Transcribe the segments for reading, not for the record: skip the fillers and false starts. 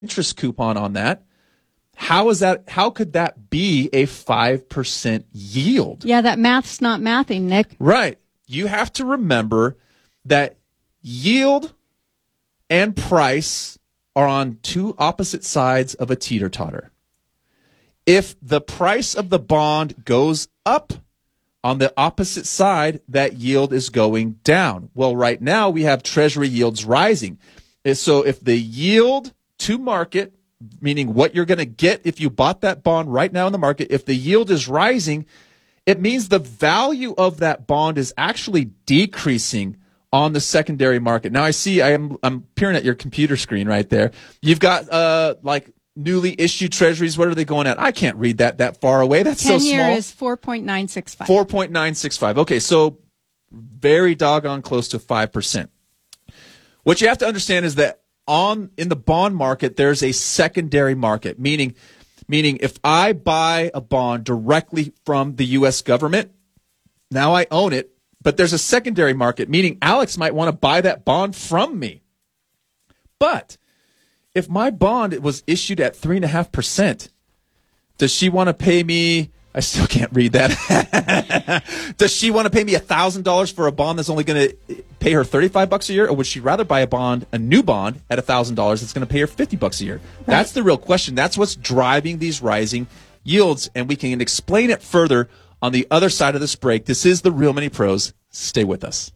interest coupon on that. How could that be a 5% yield? Yeah, that math's not mathing, Nick. Right. You have to remember that yield and price are on two opposite sides of a teeter-totter. If the price of the bond goes up on the opposite side, that yield is going down. Well, right now we have Treasury yields rising. So if the yield to market, meaning what you're going to get if you bought that bond right now in the market, if the yield is rising, it means the value of that bond is actually decreasing on the secondary market. Now I'm peering at your computer screen right there. You've got like newly issued treasuries. What are they going at? I can't read that far away. That's so small. 10-year is 4.965. 4.965. Okay, so very doggone close to 5%. What you have to understand is that in the bond market, there's a secondary market, meaning if I buy a bond directly from the U.S. government, now I own it, but there's a secondary market, meaning Alex might want to buy that bond from me. But if my bond was issued at 3.5%, does she want to pay me? I still can't read that. Does she want to pay me $1,000 for a bond that's only going to pay her $35 a year, or would she rather buy a new bond at $1,000 that's going to pay her $50 a year? Right. That's the real question. That's what's driving these rising yields, and we can explain it further on the other side of this break. This is the Real Money Pros. Stay with us.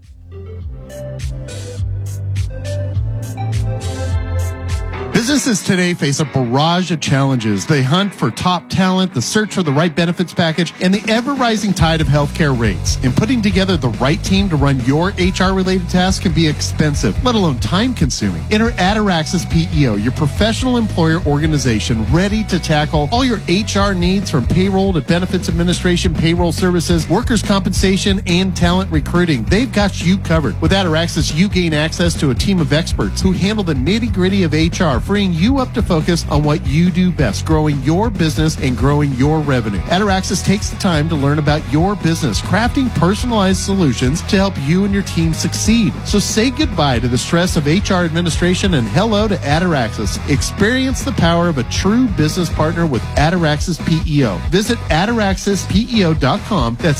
Businesses today face a barrage of challenges. They hunt for top talent, the search for the right benefits package, and the ever-rising tide of healthcare rates. And putting together the right team to run your HR-related tasks can be expensive, let alone time-consuming. Enter Ataraxis PEO, your professional employer organization ready to tackle all your HR needs from payroll to benefits administration, payroll services, workers' compensation, and talent recruiting. They've got you covered. With Ataraxis, you gain access to a team of experts who handle the nitty-gritty of HR, freeing you up to focus on what you do best, growing your business and growing your revenue. Ataraxis takes the time to learn about your business, crafting personalized solutions to help you and your team succeed. So say goodbye to the stress of HR administration and hello to Ataraxis. Experience the power of a true business partner with Ataraxis PEO. Visit ataraxispeo.com. That's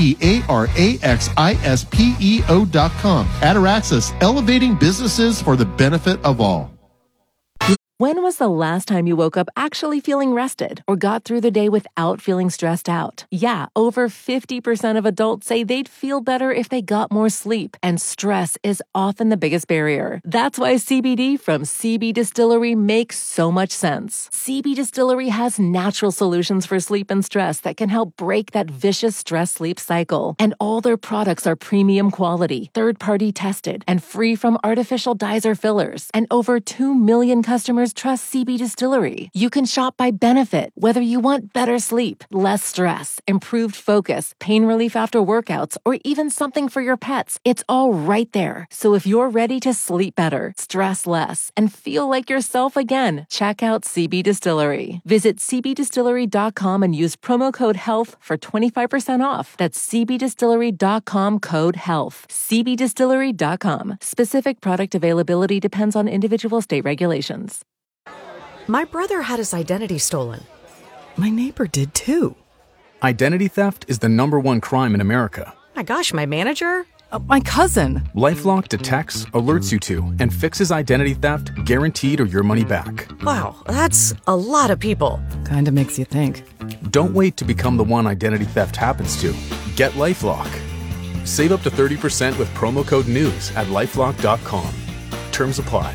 ATARAXISPEO.com. Ataraxis, elevating businesses for the benefit of all. When was the last time you woke up actually feeling rested or got through the day without feeling stressed out? Yeah, over 50% of adults say they'd feel better if they got more sleep, and stress is often the biggest barrier. That's why CBD from CB Distillery makes so much sense. CB Distillery has natural solutions for sleep and stress that can help break that vicious stress-sleep cycle. And all their products are premium quality, third-party tested, and free from artificial dyes or fillers. And over 2 million customers trust CB Distillery. You can shop by benefit, whether you want better sleep, less stress, improved focus, pain relief after workouts, or even something for your pets. It's all right there. So if you're ready to sleep better, stress less, and feel like yourself again, check out CB Distillery. Visit cbdistillery.com and use promo code HEALTH for 25% off. That's cbdistillery.com, code HEALTH. cbdistillery.com. Specific product availability depends on individual state regulations. My brother had his identity stolen. My neighbor did too. Identity theft is the #1 crime in America. My gosh, my manager? My cousin. LifeLock detects, alerts you to, and fixes identity theft guaranteed or your money back. Wow, that's a lot of people. Kinda makes you think. Don't wait to become the one identity theft happens to. Get LifeLock. Save up to 30% with promo code NEWS at LifeLock.com. Terms apply.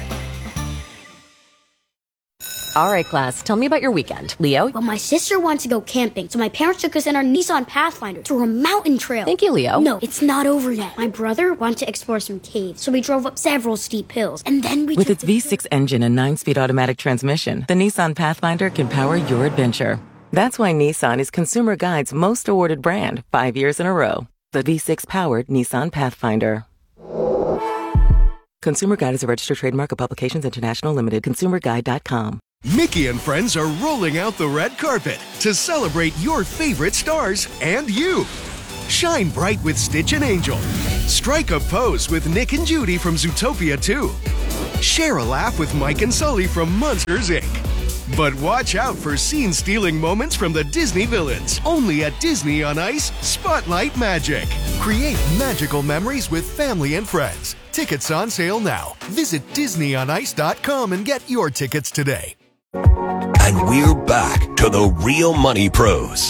All right, class, tell me about your weekend. Leo? Well, my sister wants to go camping, so my parents took us in our Nissan Pathfinder to a mountain trail. Thank you, Leo. No, it's not over yet. My brother wanted to explore some caves, so we drove up several steep hills, and then we With its V6 engine and 9-speed automatic transmission, the Nissan Pathfinder can power your adventure. That's why Nissan is Consumer Guide's most awarded brand 5 years in a row. The V6-powered Nissan Pathfinder. Consumer Guide is a registered trademark of Publications International Limited. ConsumerGuide.com. Mickey and friends are rolling out the red carpet to celebrate your favorite stars and you. Shine bright with Stitch and Angel. Strike a pose with Nick and Judy from Zootopia 2. Share a laugh with Mike and Sully from Monsters, Inc. But watch out for scene-stealing moments from the Disney villains. Only at Disney on Ice Spotlight Magic. Create magical memories with family and friends. Tickets on sale now. Visit DisneyOnIce.com and get your tickets today. And we're back to the Real Money Pros.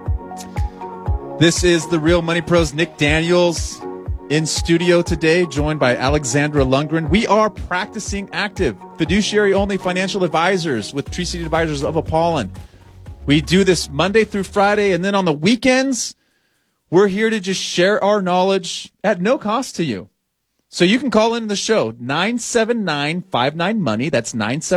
This is the Real Money Pros. Nick Daniels in studio today, joined by Alexandra Lundgren. We are Practicing Active, fiduciary-only financial advisors with Tree City Advisors of Apollon. We do this Monday through Friday, and then on the weekends, we're here to just share our knowledge at no cost to you. So you can call in the show, 979-59-MONEY. That's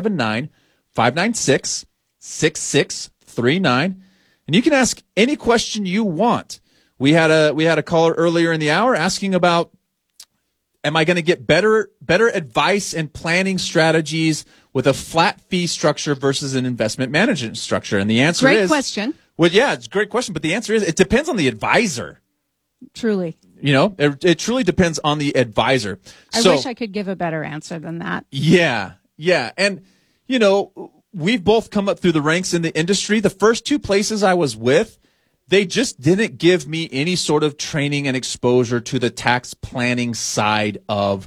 979-596-6639. And you can ask any question you want. We had a caller earlier in the hour asking about, am I going to get better advice and planning strategies with a flat fee structure versus an investment management structure? And the answer is... Great question. Well, yeah, it's a great question, but the answer is it depends on the advisor. Truly. You know, it truly depends on the advisor. I wish I could give a better answer than that. Yeah. And, you know, we've both come up through the ranks in the industry. The first two places I was with, they just didn't give me any sort of training and exposure to the tax planning side of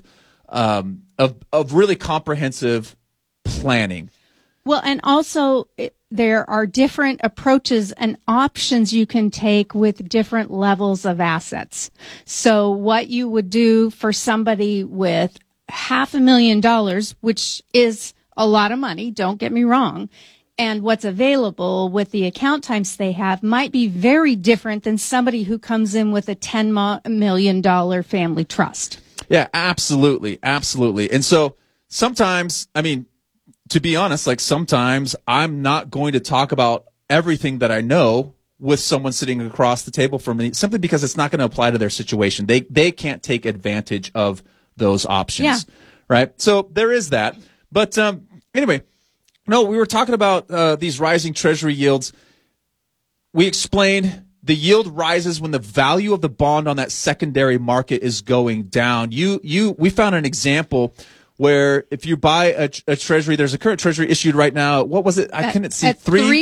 really comprehensive planning. Well, and also there are different approaches and options you can take with different levels of assets. So what you would do for somebody with $500,000, which is a lot of money, don't get me wrong, and what's available with the account types they have might be very different than somebody who comes in with a $10 million family trust. Yeah, absolutely. Absolutely. And so sometimes, I mean, to be honest, like sometimes I'm not going to talk about everything that I know with someone sitting across the table from me simply because it's not going to apply to their situation. They can't take advantage of those options. Yeah. Right? So there is that. But anyway, no, we were talking about these rising treasury yields. We explained the yield rises when the value of the bond on that secondary market is going down. We found an example where if you buy a treasury, there's a current treasury issued right now. What was it? I couldn't see. At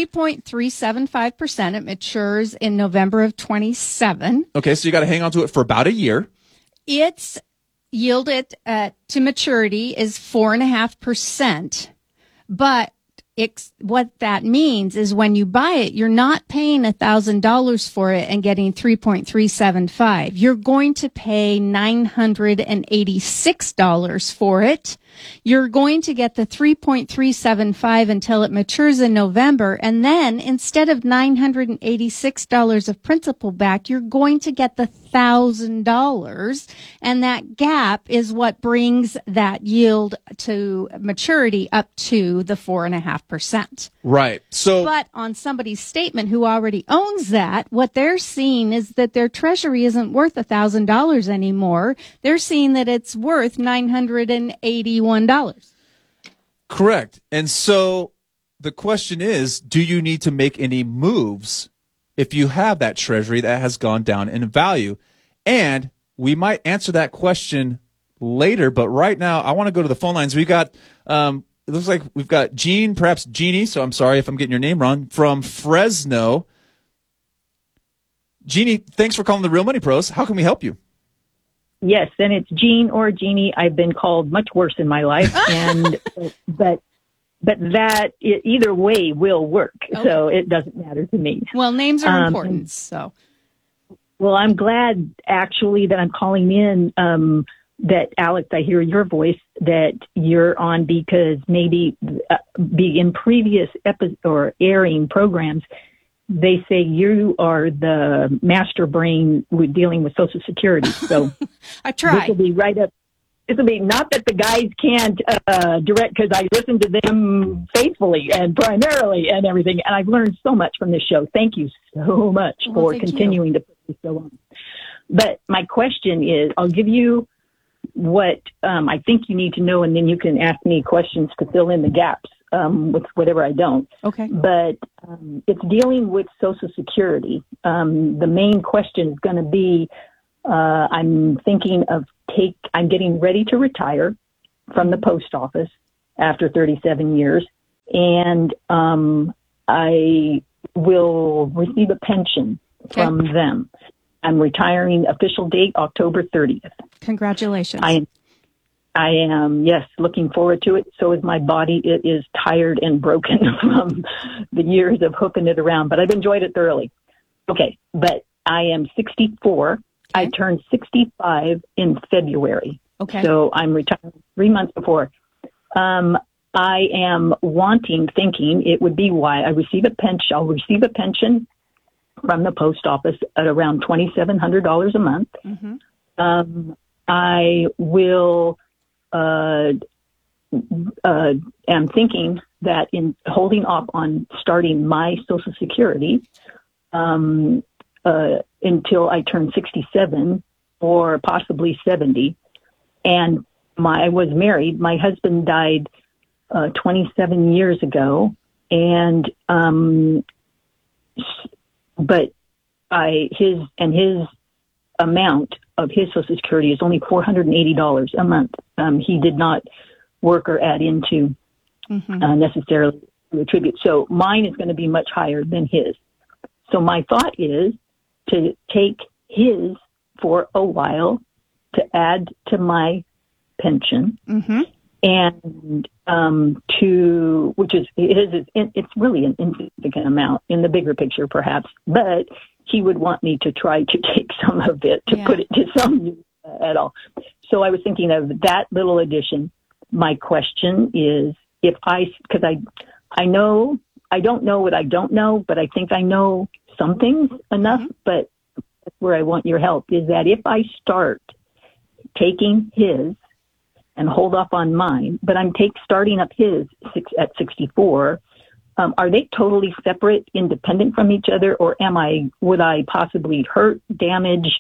3.375%. It matures in November of 27. Okay, so you got to hang on to it for about a year. Its yielded to maturity is 4.5%. But what that means is when you buy it, you're not paying $1,000 for it and getting 3.375. You're going to pay $986 for it. You're going to get the 3.375 until it matures in November. And then instead of $986 of principal back, you're going to get the $1,000. And that gap is what brings that yield to maturity up to the 4.5%. Right. So, but on somebody's statement who already owns that, what they're seeing is that their treasury isn't worth $1,000 anymore. They're seeing that it's worth $981. Correct. And so the question is, do you need to make any moves if you have that treasury that has gone down in value? And we might answer that question later, but right now I want to go to the phone lines. We got, it looks like we've got Jean, perhaps Jeannie, so I'm sorry if I'm getting your name wrong, from Fresno. Jeannie, thanks for calling the Real Money Pros. How can we help you? Yes, and it's Jean or Jeannie. I've been called much worse in my life, and but that either way will work. Okay. So it doesn't matter to me. Well, names are important. So, well, I'm glad actually that I'm calling in. That Alex, I hear your voice that you're on because maybe in previous or airing programs. They say you are the master brain with dealing with Social Security. So I try. This will be right up. This will be not that the guys can't direct because I listen to them faithfully and primarily and everything. And I've learned so much from this show. Thank you so much for continuing to put this show on. But my question is, I'll give you what I think you need to know, and then you can ask me questions to fill in the gaps. With whatever I don't. Okay. But it's dealing with Social Security. The main question is going to be, I'm thinking of I'm getting ready to retire, from the post office after 37 years, and I will receive a pension from them. I'm retiring, official date October 30th. Congratulations. I am, yes, looking forward to it. So is my body. It is tired and broken from the years of hooking it around, but I've enjoyed it thoroughly. Okay, but I am 64. Okay. I turned 65 in February. Okay. So I'm retiring 3 months before. I am thinking it would be why I receive a pension. I'll receive a pension from the post office at around $2,700 a month. Mm-hmm. I will, am thinking that in holding off on starting my Social Security, until I turn 67 or possibly 70. And I was married. My husband died 27 years ago, and but his amount of his Social Security is only $480 a month. He did not work or add into necessarily to attribute. So mine is going to be much higher than his. So my thought is to take his for a while to add to my pension, and which is it's really an insignificant amount in the bigger picture, perhaps, but he would want me to try to take some of it to put it to some use at all. So I was thinking of that little addition. My question is, because I know I don't know what I don't know, but I think I know some things enough. But that's where I want your help. Is that if I start taking his and hold off on mine, but I'm starting up his at 64. Are they totally separate, independent from each other, or would I possibly hurt, damage,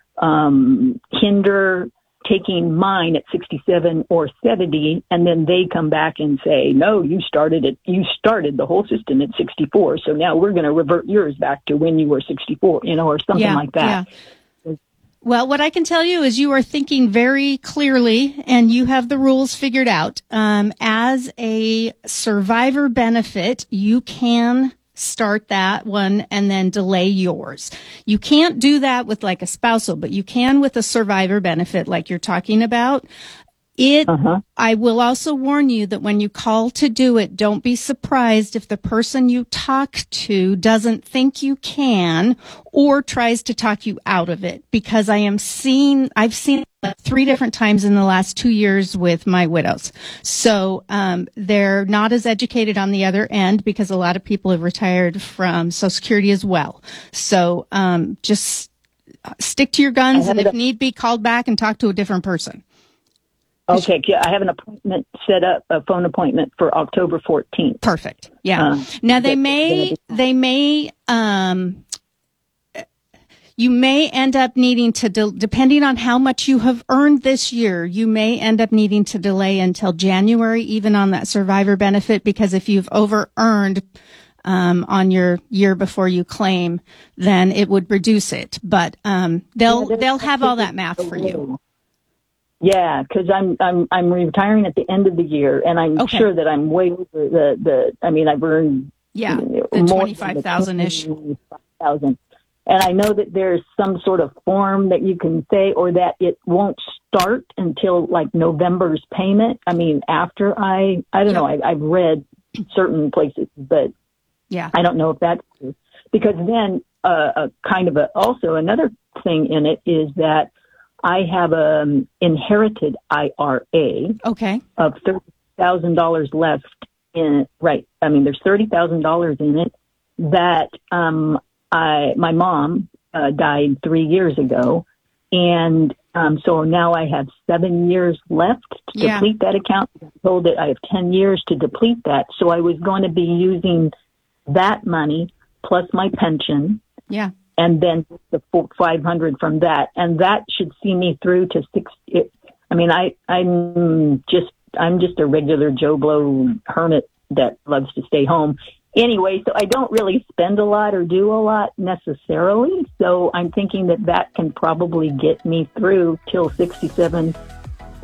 hinder taking mine at 67 or 70, and then they come back and say, no, you started the whole system at 64, so now we're going to revert yours back to when you were 64, or something like that. Yeah. Well, what I can tell you is you are thinking very clearly, and you have the rules figured out. As a survivor benefit, you can start that one and then delay yours. You can't do that with like a spousal, but you can with a survivor benefit like you're talking about. I will also warn you that when you call to do it, don't be surprised if the person you talk to doesn't think you can or tries to talk you out of it, because I've seen it 3 different times in the last 2 years with my widows. So, they're not as educated on the other end, because a lot of people have retired from Social Security as well. So, just stick to your guns, and if need be, call back and talk to a different person. Okay, I have an appointment set up, a phone appointment for October 14th. Perfect. Yeah. Now you may end up needing to, depending on how much you have earned this year, you may end up needing to delay until January, even on that survivor benefit, because if you've over-earned on your year before you claim, then it would reduce it. But they'll have all that math for you. Yeah, because I'm retiring at the end of the year, and I'm sure that I'm way over the. I mean, I've earned the 25,000-ish. And I know that there's some sort of form that you can say, or that it won't start until like November's payment. I mean, after I don't know. I've read certain places, but I don't know if that's true. Because then also another thing in it is that I have an inherited IRA of $30,000 left in it. Right. I mean, there's $30,000 in it that my mom died 3 years ago. And so now I have 7 years left to deplete that account. I'm told that I have 10 years to deplete that. So I was going to be using that money plus my pension. Yeah. And then the $500 from that, and that should see me through to 6. I mean, I'm just a regular Joe Blow hermit that loves to stay home. Anyway, so I don't really spend a lot or do a lot necessarily. So I'm thinking that can probably get me through till 67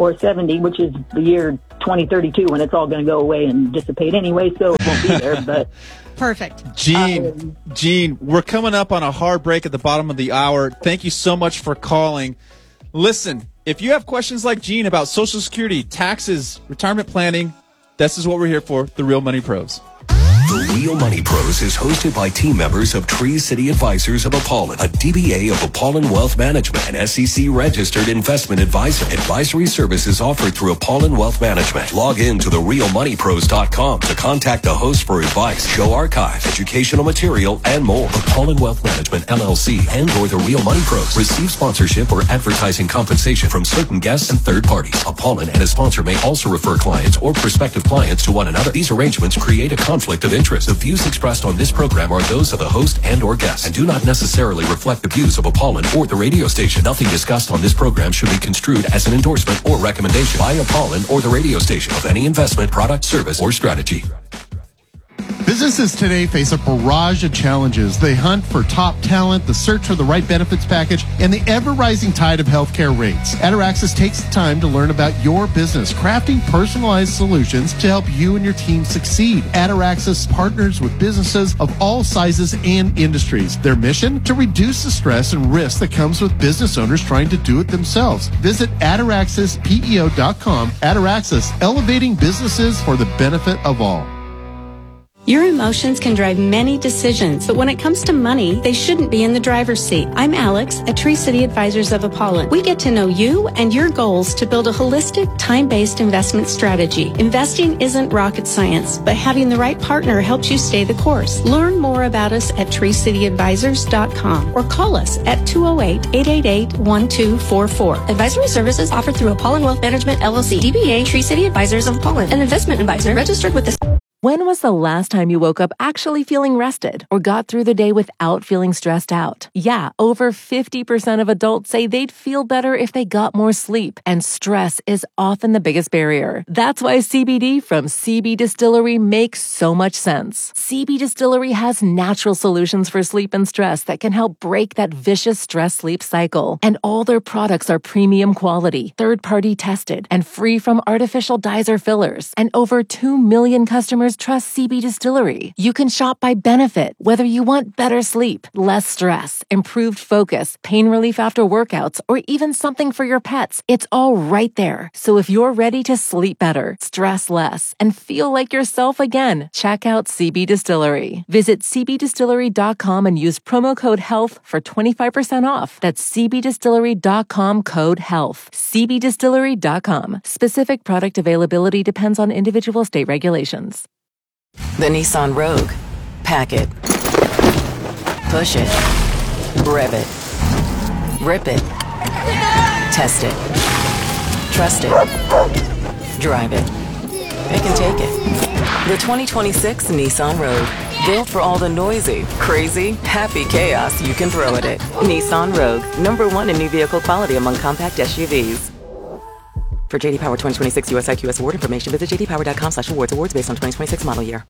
or 70, which is the year 2032 when it's all going to go away and dissipate anyway, so it won't be there. But perfect. Gene, we're coming up on a hard break at the bottom of the hour. Thank you so much for calling. Listen, if you have questions like Gene about Social Security, taxes, retirement planning, this is what we're here for, the Real Money Pros. The Real Money Pros is hosted by team members of Tree City Advisors of Apollon, a DBA of Apollon Wealth Management, an SEC-registered investment advisor. Advisory services offered through Apollon Wealth Management. Log in to therealmoneypros.com to contact the host for advice, show archive, educational material, and more. Apollon Wealth Management, LLC, and or The Real Money Pros receive sponsorship or advertising compensation from certain guests and third parties. Apollon and a sponsor may also refer clients or prospective clients to one another. These arrangements create a conflict of interest. The views expressed on this program are those of the host and or guest and do not necessarily reflect the views of Apollon or the radio station. Nothing discussed on this program should be construed as an endorsement or recommendation by Apollon or the radio station of any investment, product, service, or strategy. Businesses today face a barrage of challenges. They hunt for top talent, the search for the right benefits package, and the ever-rising tide of healthcare rates. Ataraxis takes the time to learn about your business, crafting personalized solutions to help you and your team succeed. Ataraxis partners with businesses of all sizes and industries. Their mission? To reduce the stress and risk that comes with business owners trying to do it themselves. Visit ataraxispeo.com. Ataraxis, elevating businesses for the benefit of all. Your emotions can drive many decisions, but when it comes to money, they shouldn't be in the driver's seat. I'm Alex at Tree City Advisors of Apollon. We get to know you and your goals to build a holistic, time-based investment strategy. Investing isn't rocket science, but having the right partner helps you stay the course. Learn more about us at treecityadvisors.com or call us at 208-888-1244. Advisory services offered through Apollon Wealth Management, LLC, DBA Tree City Advisors of Apollon, an investment advisor registered with the... When was the last time you woke up actually feeling rested or got through the day without feeling stressed out? Yeah, over 50% of adults say they'd feel better if they got more sleep, and stress is often the biggest barrier. That's why CBD from CB Distillery makes so much sense. CB Distillery has natural solutions for sleep and stress that can help break that vicious stress-sleep cycle. And all their products are premium quality, third-party tested, and free from artificial dyes or fillers. And over 2 million customers trust CB Distillery. You can shop by benefit, whether you want better sleep, less stress, improved focus, pain relief after workouts, or even something for your pets. It's all right there. So if you're ready to sleep better, stress less, and feel like yourself again, check out CB Distillery. Visit cbdistillery.com and use promo code HEALTH for 25% off. That's cbdistillery.com code HEALTH. cbdistillery.com. Specific product availability depends on individual state regulations. The Nissan Rogue. Pack it. Push it. Rev it. Rip it. Test it. Trust it. Drive it. It can take it. The 2026 Nissan Rogue. Built for all the noisy, crazy, happy chaos you can throw at it. Nissan Rogue. #1 in new vehicle quality among compact SUVs. For J.D. Power 2026 US IQS award information, visit jdpower.com/awards. Awards based on 2026 model year.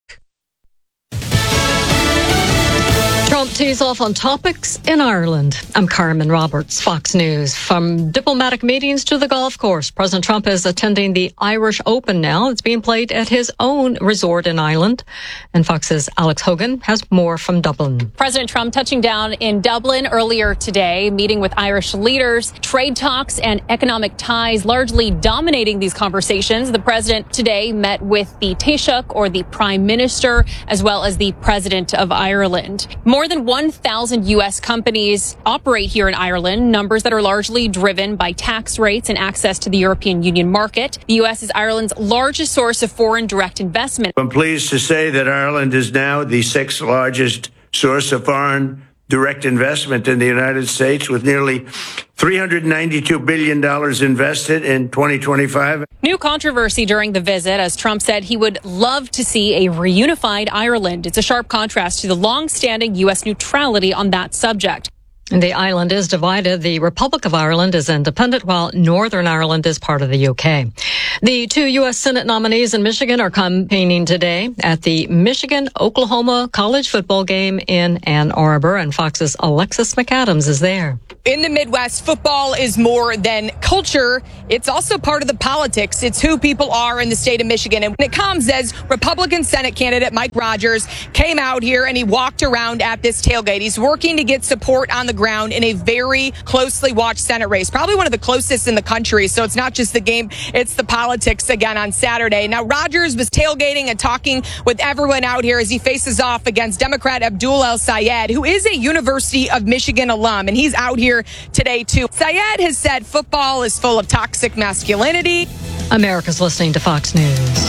Trump tees off on topics in Ireland. I'm Carmen Roberts, Fox News. From diplomatic meetings to the golf course, President Trump is attending the Irish Open now. It's being played at his own resort in Ireland. And Fox's Alex Hogan has more from Dublin. President Trump touching down in Dublin earlier today, meeting with Irish leaders. Trade talks and economic ties largely dominating these conversations. The president today met with the Taoiseach, or the Prime Minister, as well as the President of Ireland. More than 1,000 U.S. companies operate here in Ireland, numbers that are largely driven by tax rates and access to the European Union market. The U.S. is Ireland's largest source of foreign direct investment. I'm pleased to say that Ireland is now the 6th largest source of foreign direct investment in the United States, with nearly $392 billion invested in 2025. New controversy during the visit, as Trump said he would love to see a reunified Ireland. It's a sharp contrast to the long-standing U.S. neutrality on that subject. The island is divided. The Republic of Ireland is independent, while Northern Ireland is part of the UK. The two U.S. Senate nominees in Michigan are campaigning today at the Michigan-Oklahoma college football game in Ann Arbor, and Fox's Alexis McAdams is there. In the Midwest, football is more than culture. It's also part of the politics. It's who people are in the state of Michigan. And when it comes as Republican Senate candidate Mike Rogers came out here and he walked around at this tailgate. He's working to get support on the ground in a very closely watched Senate race, probably one of the closest in the country. So it's not just the game, it's the politics again on Saturday. Now, Rogers was tailgating and talking with everyone out here as he faces off against Democrat Abdul El-Sayed, who is a University of Michigan alum, and he's out here today too. Sayed has said football is full of toxic masculinity. America's listening to Fox News.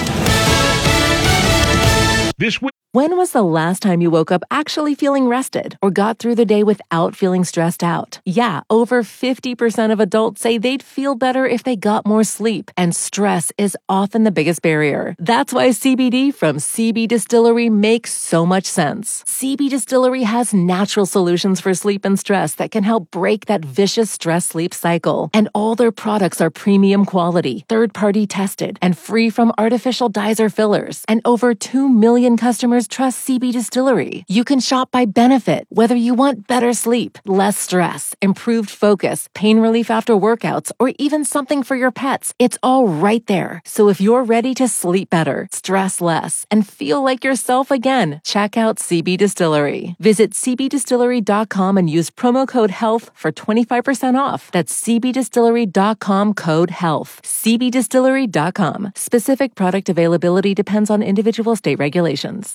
This week. When was the last time you woke up actually feeling rested or got through the day without feeling stressed out? Yeah, over 50% of adults say they'd feel better if they got more sleep, and stress is often the biggest barrier. That's why CBD from CB Distillery makes so much sense. CB Distillery has natural solutions for sleep and stress that can help break that vicious stress-sleep cycle. And all their products are premium quality, third-party tested, and free from artificial dyes or fillers. And over 2 million customers trust CB Distillery. You can shop by benefit, whether you want better sleep, less stress, improved focus, pain relief after workouts, or even something for your pets. It's all right there. So if you're ready to sleep better, stress less, and feel like yourself again, check out CB Distillery. Visit cbdistillery.com and use promo code HEALTH for 25% off. That's cbdistillery.com code HEALTH. cbdistillery.com. Specific product availability depends on individual state regulations.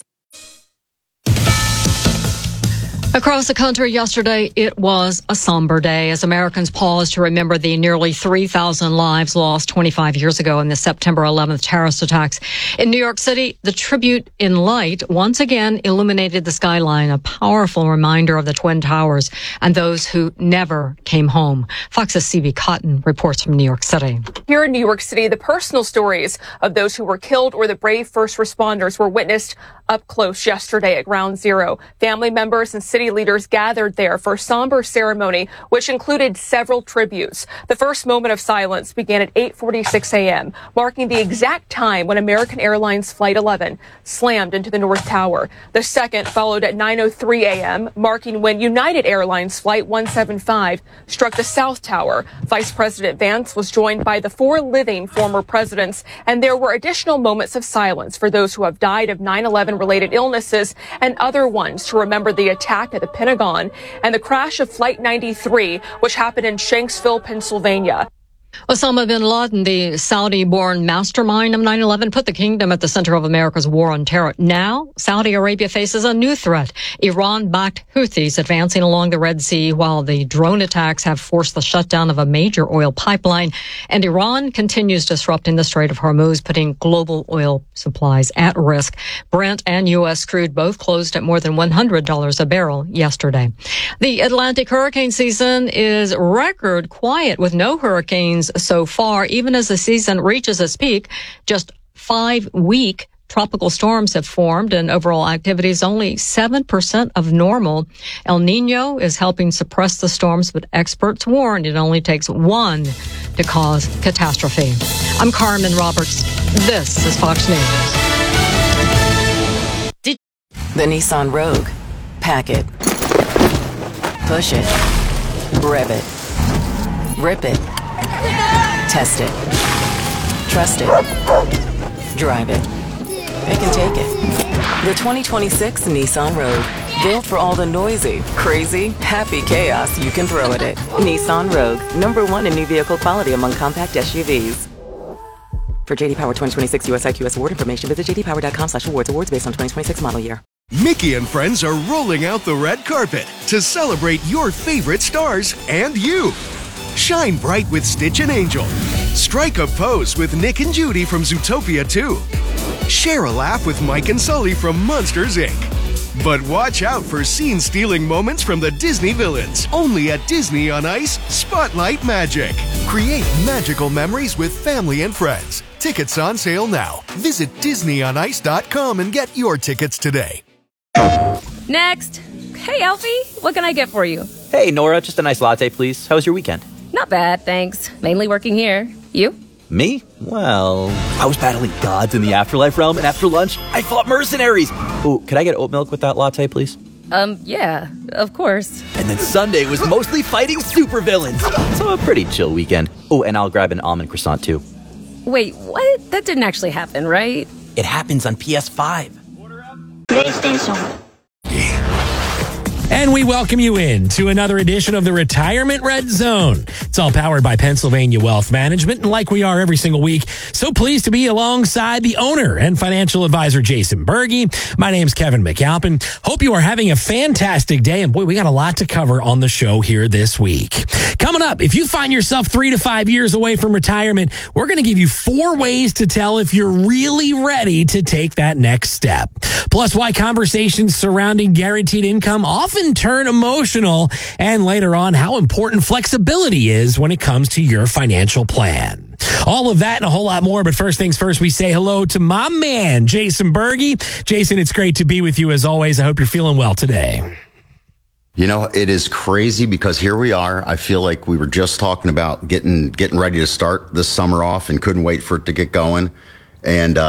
Across the country yesterday, it was a somber day as Americans paused to remember the nearly 3,000 lives lost 25 years ago in the September 11th terrorist attacks. In New York City, the tribute in light once again illuminated the skyline, a powerful reminder of the Twin Towers and those who never came home. Fox's C.B. Cotton reports from New York City. Here in New York City, the personal stories of those who were killed or the brave first responders were witnessed up close yesterday at Ground Zero. Family members and city leaders gathered there for a somber ceremony, which included several tributes. The first moment of silence began at 8:46 a.m., marking the exact time when American Airlines Flight 11 slammed into the North Tower. The second followed at 9:03 a.m., marking when United Airlines Flight 175 struck the South Tower. Vice President Vance was joined by the 4 living former presidents, and there were additional moments of silence for those who have died of 9/11 related illnesses and other ones to remember the attack at the Pentagon and the crash of Flight 93, which happened in Shanksville, Pennsylvania. Osama bin Laden, the Saudi-born mastermind of 9/11, put the kingdom at the center of America's war on terror. Now, Saudi Arabia faces a new threat. Iran-backed Houthis advancing along the Red Sea while the drone attacks have forced the shutdown of a major oil pipeline. And Iran continues disrupting the Strait of Hormuz, putting global oil supplies at risk. Brent and U.S. crude both closed at more than $100 a barrel yesterday. The Atlantic hurricane season is record quiet with no hurricanes so far, even as the season reaches its peak. Just 5 weak tropical storms have formed, and overall activity is only 7% of normal. El Nino is helping suppress the storms, but experts warn it only takes one to cause catastrophe. I'm Carmen Roberts. This is Fox News. The Nissan Rogue. Pack it. Push it. Rev it. Rip it. Test it. Trust it. Drive it. It can take it. The 2026 Nissan Rogue. Built for all the noisy, crazy, happy chaos you can throw at it. Nissan Rogue. #1 in new vehicle quality among compact SUVs. For JD Power 2026 US IQS award information, visit jdpower.com/awards. Awards based on 2026 model year. Mickey and friends are rolling out the red carpet to celebrate your favorite stars and you. Shine bright with Stitch and Angel. Strike a pose with Nick and Judy from Zootopia 2. Share a laugh with Mike and Sully from Monsters, Inc. But watch out for scene-stealing moments from the Disney villains. Only at Disney on Ice Spotlight Magic. Create magical memories with family and friends. Tickets on sale now. Visit DisneyOnIce.com and get your tickets today. Next. Hey, Elfie, what can I get for you? Hey, Nora, just a nice latte, please. How was your weekend? Not bad, thanks. Mainly working here. You? Me? Well, I was battling gods in the afterlife realm, and after lunch, I fought mercenaries. Oh, could I get oat milk with that latte, please? Yeah, of course. And then Sunday was mostly fighting supervillains. So a pretty chill weekend. Oh, and I'll grab an almond croissant, too. Wait, what? That didn't actually happen, right? It happens on PS5. PlayStation. And we welcome you in to another edition of the Retirement Red Zone. It's all powered by Pennsylvania Wealth Management, and like we are every single week, so pleased to be alongside the owner and financial advisor, Jason Berge. My name's Kevin McAlpin. Hope you are having a fantastic day, and boy, we got a lot to cover on the show here this week. Coming up, if you find yourself 3 to 5 years away from retirement, we're going to give you 4 ways to tell if you're really ready to take that next step. Plus, why conversations surrounding guaranteed income often turn emotional, and later on, how important flexibility is when it comes to your financial plan. All of that and a whole lot more, but first things first, we say hello to my man, Jason Berge. Jason, it's great to be with you as always. I hope you're feeling well today. You know, it is crazy because here we are. I feel like we were just talking about getting ready to start this summer off and couldn't wait for it to get going. And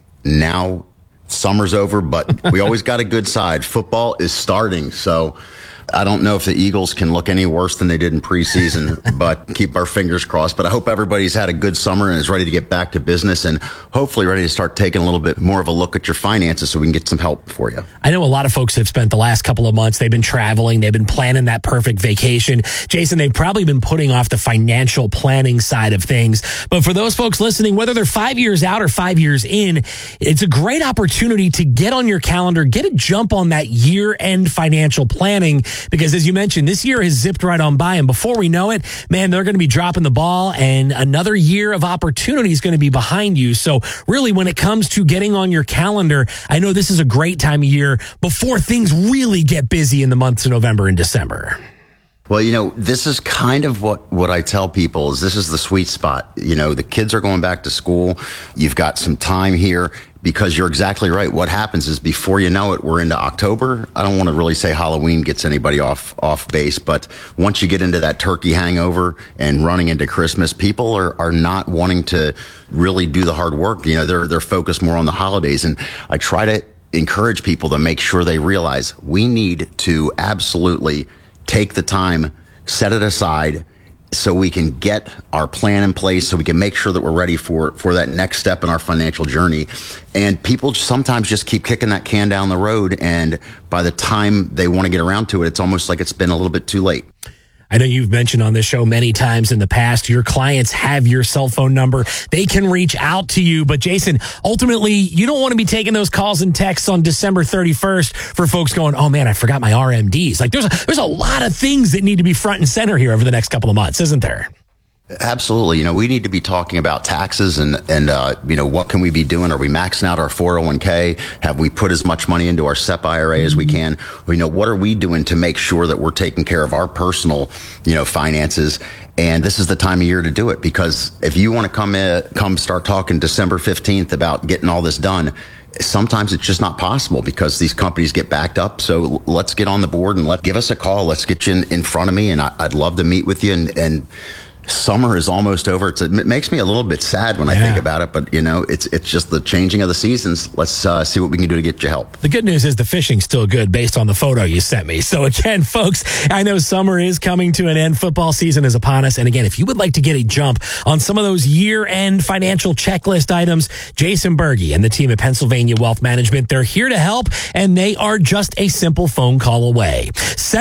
now summer's over, but we always got a good side. Football is starting, so I don't know if the Eagles can look any worse than they did in preseason, but keep our fingers crossed. But I hope everybody's had a good summer and is ready to get back to business and hopefully ready to start taking a little bit more of a look at your finances so we can get some help for you. I know a lot of folks have spent the last couple of months, they've been traveling, they've been planning that perfect vacation. Jason, they've probably been putting off the financial planning side of things. But for those folks listening, whether they're 5 years out or 5 years in, it's a great opportunity to get on your calendar, get a jump on that year-end financial planning. Because as you mentioned, this year has zipped right on by. And before we know it, man, they're going to be dropping the ball and another year of opportunity is going to be behind you. So really, when it comes to getting on your calendar, I know this is a great time of year before things really get busy in the months of November and December. Well, you know, this is kind of what I tell people is this is the sweet spot. You know, the kids are going back to school. You've got some time here because you're exactly right. What happens is before you know it, we're into October. I don't want to really say Halloween gets anybody off base, but once you get into that turkey hangover and running into Christmas, people are not wanting to really do the hard work. You know, they're focused more on the holidays. And I try to encourage people to make sure they realize we need to absolutely take the time, set it aside so we can get our plan in place, so we can make sure that we're ready for that next step in our financial journey. And people sometimes just keep kicking that can down the road. And by the time they want to get around to it, it's almost like it's been a little bit too late. I know you've mentioned on this show many times in the past, your clients have your cell phone number. They can reach out to you. But Jason, ultimately, you don't want to be taking those calls and texts on December 31st for folks going, oh man, I forgot my RMDs. Like there's a lot of things that need to be front and center here over the next couple of months, isn't there? Absolutely. You know, we need to be talking about taxes and you know, what can we be doing? Are we maxing out our 401k? Have we put as much money into our SEP IRA as we can? You know, what are we doing to make sure that we're taking care of our personal, you know, finances? And this is the time of year to do it, because if you want to come start talking December 15th about getting all this done, sometimes it's just not possible because these companies get backed up. So let's get on the board and give us a call. Let's get you in front of me. And I'd love to meet with you. And summer is almost over. It makes me a little bit sad when I think about it, but you know, it's just the changing of the seasons. Let's see what we can do to get you help. The good news is the fishing's still good based on the photo you sent me. So again, folks, I know summer is coming to an end. Football season is upon us. And again, if you would like to get a jump on some of those year-end financial checklist items, Jason Berge and the team at Pennsylvania Wealth Management, they're here to help, and they are just a simple phone call away.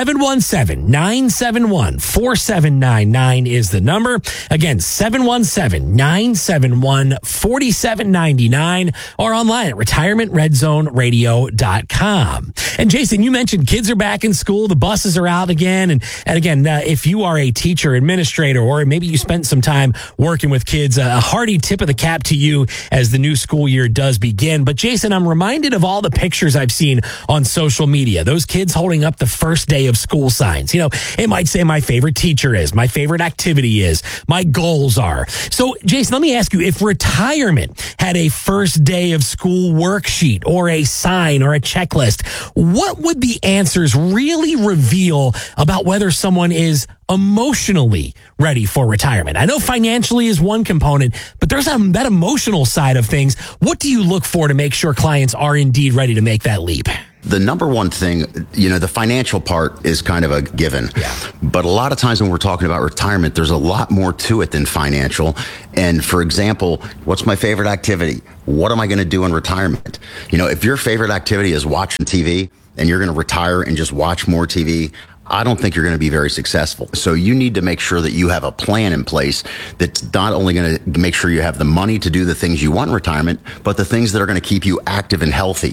717-971-4799 is the number. Again, 717-971-4799 or online at retirementredzoneradio.com. And Jason, you mentioned kids are back in school. The buses are out again. And again, if you are a teacher, administrator, or maybe you spent some time working with kids, a hearty tip of the cap to you as the new school year does begin. But Jason, I'm reminded of all the pictures I've seen on social media. Those kids holding up the first day of school signs. You know, it might say my favorite teacher is, my favorite activity really is. My goals are. So, Jason, let me ask you, if retirement had a first day of school worksheet or a sign or a checklist, what would the answers really reveal about whether someone is emotionally ready for retirement? I know financially is one component, but there's that emotional side of things. What do you look for to make sure clients are indeed ready to make that leap? The number one thing, the financial part is kind of a given. Yeah. But a lot of times when we're talking about retirement, there's a lot more to it than financial. And for example, what's my favorite activity? What am I going to do in retirement? If your favorite activity is watching TV and you're going to retire and just watch more TV, I don't think you're going to be very successful. So you need to make sure that you have a plan in place that's not only going to make sure you have the money to do the things you want in retirement, but the things that are going to keep you active and healthy.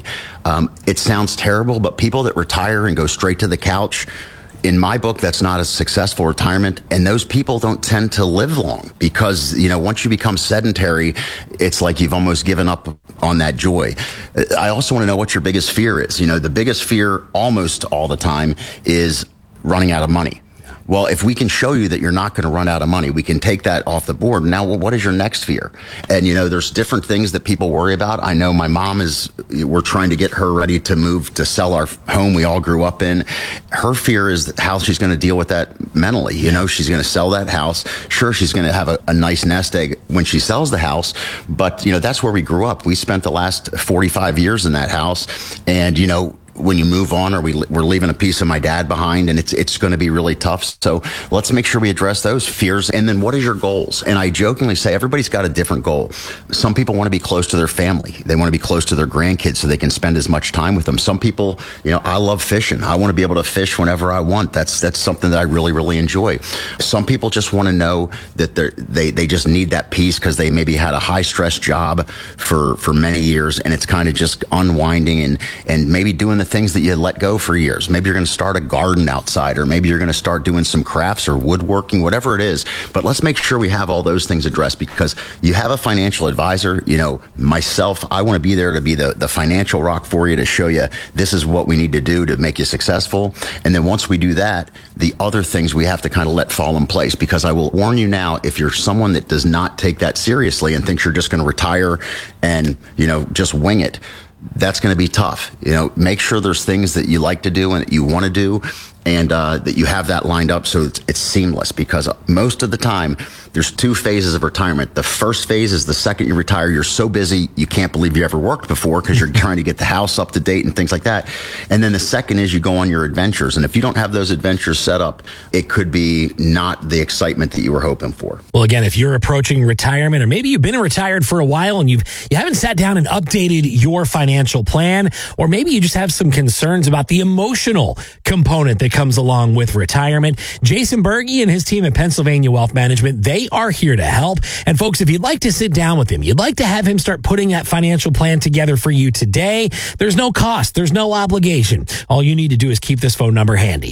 It sounds terrible, but people that retire and go straight to the couch, in my book, that's not a successful retirement. And those people don't tend to live long because, once you become sedentary, it's like you've almost given up on that joy. I also want to know what your biggest fear is. The biggest fear almost all the time is running out of money. Well, if we can show you that you're not going to run out of money, we can take that off the board. Now, what is your next fear? And, there's different things that people worry about. I know my mom we're trying to get her ready to move to sell our home we all grew up in. Her fear is how she's going to deal with that mentally. She's going to sell that house. Sure, she's going to have a nice nest egg when she sells the house. But, that's where we grew up. We spent the last 45 years in that house. And, when you move on, or we're leaving a piece of my dad behind, and it's going to be really tough. So let's make sure we address those fears. And then what is your goals? And I jokingly say everybody's got a different goal. Some people want to be close to their family. They want to be close to their grandkids so they can spend as much time with them. Some people, I love fishing. I want to be able to fish whenever I want. That's something that I really, really enjoy. Some people just want to know that they just need that peace because they maybe had a high stress job for many years, and it's kind of just unwinding and maybe doing the things that you let go for years. Maybe you're going to start a garden outside, or maybe you're going to start doing some crafts or woodworking, whatever it is. But let's make sure we have all those things addressed, because you have a financial advisor. Myself, I want to be there to be the financial rock for you, to show you this is what we need to do to make you successful. And then once we do that, the other things we have to kind of let fall in place, because I will warn you now, if you're someone that does not take that seriously and thinks you're just going to retire and, just wing it, that's going to be tough. Make sure there's things that you like to do and that you want to do, and that you have that lined up so it's seamless, because most of the time there's two phases of retirement. The first phase is the second you retire, you're so busy you can't believe you ever worked before because you're trying to get the house up to date and things like that. And then the second is you go on your adventures. And if you don't have those adventures set up, it could be not the excitement that you were hoping for. Well, again, if you're approaching retirement, or maybe you've been retired for a while and you haven't sat down and updated your financial plan, or maybe you just have some concerns about the emotional component that comes along with retirement, Jason Berge and his team at Pennsylvania Wealth Management, they are here to help. And folks, if you'd like to sit down with him, you'd like to have him start putting that financial plan together for you today, there's no cost, there's no obligation. All you need to do is keep this phone number handy.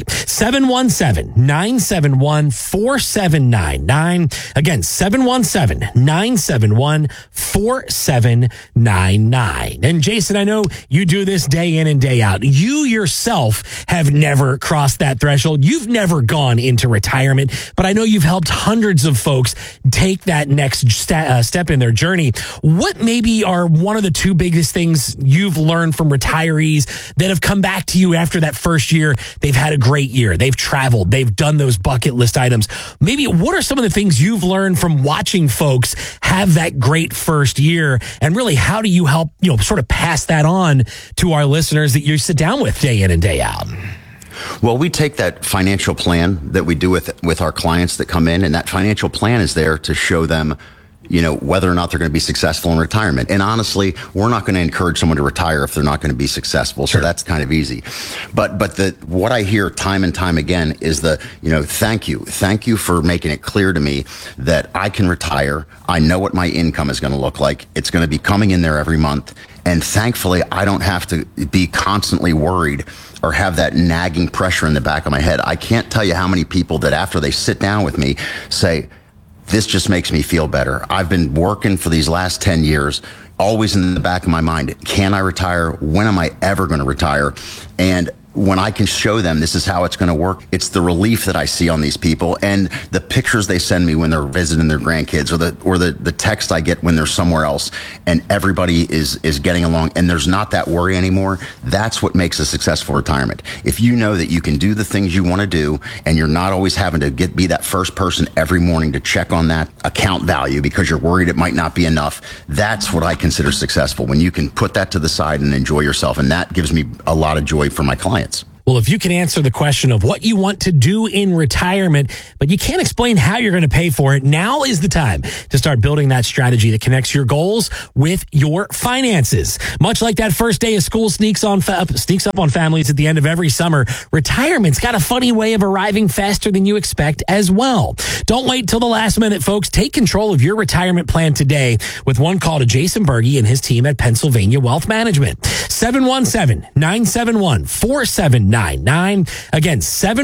717-971-4799. Again, 717-971-4799. And Jason, I know you do this day in and day out. You yourself have never crossed that threshold. You've never gone into retirement, but I know you've helped hundreds of folks take that next step in their journey. What maybe are one of the two biggest things you've learned from retirees that have come back to you after that first year? They've had a great year. They've traveled. They've done those bucket list items. Maybe what are some of the things you've learned from watching folks have that great first year? And really, how do you help, sort of pass that on to our listeners that you sit down with day in and day out? Well, we take that financial plan that we do with our clients that come in, and that financial plan is there to show them, whether or not they're going to be successful in retirement. And honestly, we're not going to encourage someone to retire if they're not going to be successful. So that's kind of easy. But what I hear time and time again is thank you for making it clear to me that I can retire. I know what my income is going to look like. It's going to be coming in there every month. And thankfully, I don't have to be constantly worried or have that nagging pressure in the back of my head. I can't tell you how many people that after they sit down with me say, this just makes me feel better. I've been working for these last 10 years, always in the back of my mind, can I retire? When am I ever going to retire? And when I can show them this is how it's going to work, it's the relief that I see on these people and the pictures they send me when they're visiting their grandkids, or the text I get when they're somewhere else, and everybody is getting along, and there's not that worry anymore. That's what makes a successful retirement. If you know that you can do the things you want to do, and you're not always having to be that first person every morning to check on that account value because you're worried it might not be enough, that's what I consider successful, when you can put that to the side and enjoy yourself. And that gives me a lot of joy for my clients. Well, if you can answer the question of what you want to do in retirement, but you can't explain how you're going to pay for it, now is the time to start building that strategy that connects your goals with your finances. Much like that first day of school sneaks up on families at the end of every summer, retirement's got a funny way of arriving faster than you expect as well. Don't wait till the last minute, folks. Take control of your retirement plan today with one call to Jason Berge and his team at Pennsylvania Wealth Management. 717-971-4799. Again,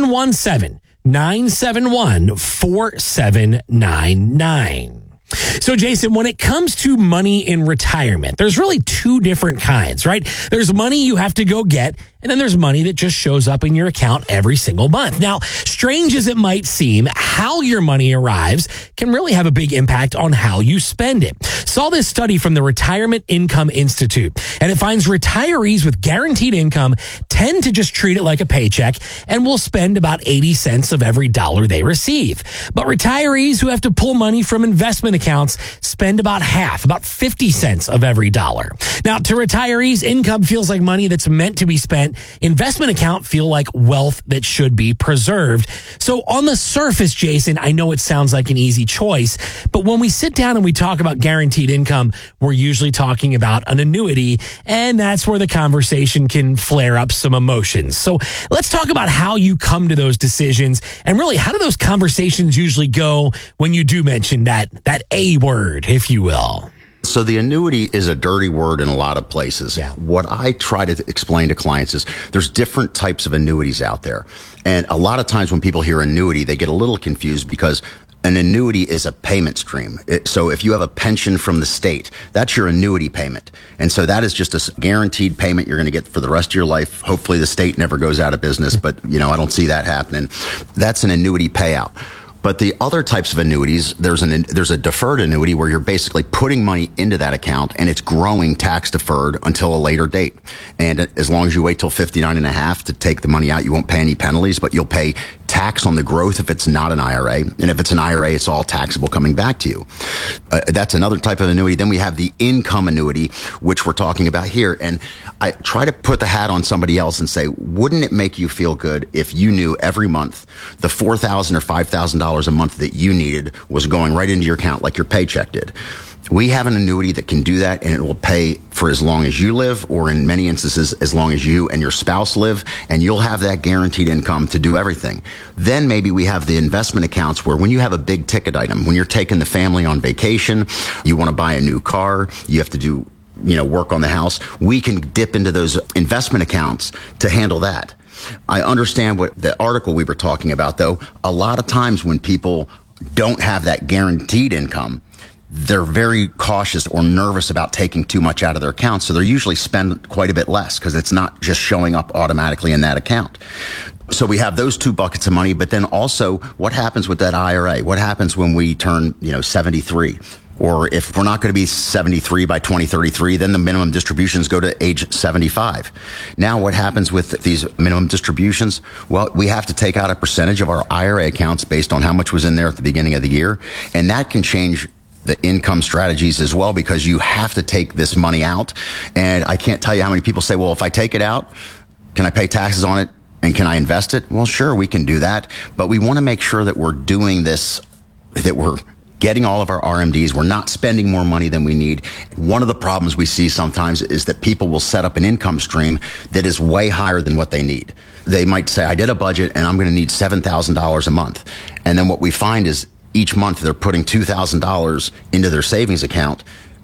717-971-4799. So, Jason, when it comes to money in retirement, there's really two different kinds, right? There's money you have to go get, and then there's money that just shows up in your account every single month. Now, strange as it might seem, how your money arrives can really have a big impact on how you spend it. Saw this study from the Retirement Income Institute, and it finds retirees with guaranteed income tend to just treat it like a paycheck and will spend about 80 cents of every dollar they receive. But retirees who have to pull money from investment accounts spend about half, about 50 cents of every dollar. Now, to retirees, income feels like money that's meant to be spent. Investment account feel like wealth that should be preserved. So on the surface, Jason, I know it sounds like an easy choice, but when we sit down and we talk about guaranteed income, we're usually talking about an annuity, and that's where the conversation can flare up some emotions. So let's talk about how you come to those decisions, and really, how do those conversations usually go when you do mention that A word, if you will? So the annuity is a dirty word in a lot of places. Yeah. What I try to explain to clients is there's different types of annuities out there. And a lot of times when people hear annuity, they get a little confused because an annuity is a payment stream. So if you have a pension from the state, that's your annuity payment. And so that is just a guaranteed payment you're going to get for the rest of your life. Hopefully the state never goes out of business, but I don't see that happening. That's an annuity payout. But the other types of annuities, there's a deferred annuity where you're basically putting money into that account and it's growing tax deferred until a later date. And as long as you wait till 59 and a half to take the money out, you won't pay any penalties, but you'll pay tax on the growth if it's not an IRA. And if it's an IRA, it's all taxable coming back to you. That's another type of annuity. Then we have the income annuity, which we're talking about here. And I try to put the hat on somebody else and say, wouldn't it make you feel good if you knew every month the $4,000 or $5,000 a month that you needed was going right into your account like your paycheck did? We have an annuity that can do that, and it will pay for as long as you live, or in many instances, as long as you and your spouse live, and you'll have that guaranteed income to do everything. Then maybe we have the investment accounts where when you have a big ticket item, when you're taking the family on vacation, you want to buy a new car, you have to do work on the house, we can dip into those investment accounts to handle that. I understand what the article we were talking about, though. A lot of times when people don't have that guaranteed income, they're very cautious or nervous about taking too much out of their account. So they usually spend quite a bit less because it's not just showing up automatically in that account. So we have those two buckets of money, but then also what happens with that IRA? What happens when we turn, 73? Or if we're not going to be 73 by 2033, then the minimum distributions go to age 75. Now, what happens with these minimum distributions? Well, we have to take out a percentage of our IRA accounts based on how much was in there at the beginning of the year. And that can change the income strategies as well, because you have to take this money out. And I can't tell you how many people say, well, if I take it out, can I pay taxes on it? And can I invest it? Well, sure, we can do that. But we want to make sure that we're doing this, that we're getting all of our RMDs. We're not spending more money than we need. One of the problems we see sometimes is that people will set up an income stream that is way higher than what they need. They might say, I did a budget and I'm going to need $7,000 a month. And then what we find is each month they're putting $2,000 into their savings account,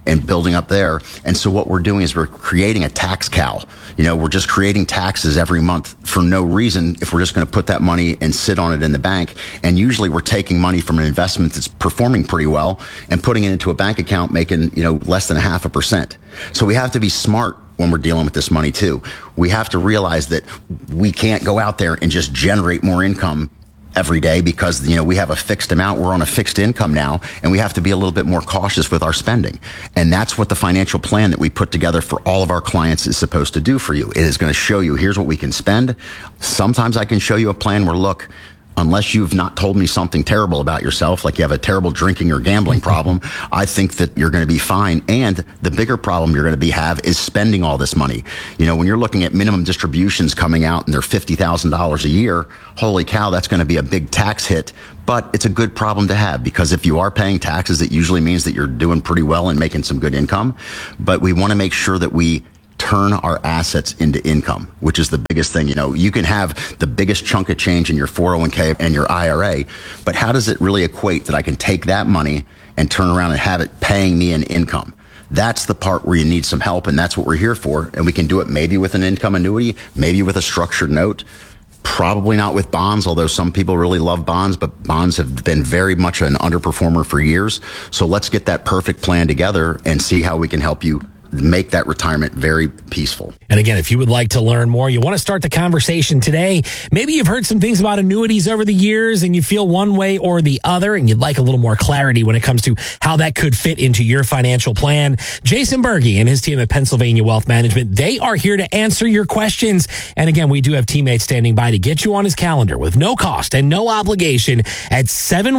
and building up there. And so what we're doing is we're creating a tax cow. We're just creating taxes every month for no reason if we're just going to put that money and sit on it in the bank. And usually we're taking money from an investment that's performing pretty well and putting it into a bank account making, less than 0.5%. So we have to be smart when we're dealing with this money too. We have to realize that we can't go out there and just generate more income every day because, we have a fixed amount. We're on a fixed income now, and we have to be a little bit more cautious with our spending. And that's what the financial plan that we put together for all of our clients is supposed to do for you. It is going to show you, here's what we can spend. Sometimes I can show you a plan where, look, unless you've not told me something terrible about yourself, like you have a terrible drinking or gambling problem, I think that you're going to be fine. And the bigger problem you're going to have is spending all this money. When you're looking at minimum distributions coming out and they're $50,000 a year, holy cow, that's going to be a big tax hit. But it's a good problem to have because if you are paying taxes, it usually means that you're doing pretty well and making some good income. But we want to make sure that we turn our assets into income, which is the biggest thing. You can have the biggest chunk of change in your 401k and your IRA, but how does it really equate that I can take that money and turn around and have it paying me an income? That's the part where you need some help, and that's what we're here for. And we can do it maybe with an income annuity, maybe with a structured note, probably not with bonds, although some people really love bonds, but bonds have been very much an underperformer for years. So let's get that perfect plan together and see how we can help you make that retirement very peaceful. And again, if you would like to learn more, you want to start the conversation today, maybe you've heard some things about annuities over the years and you feel one way or the other and you'd like a little more clarity when it comes to how that could fit into your financial plan. Jason Berge and his team at Pennsylvania Wealth Management, they are here to answer your questions. And again, we do have teammates standing by to get you on his calendar with no cost and no obligation at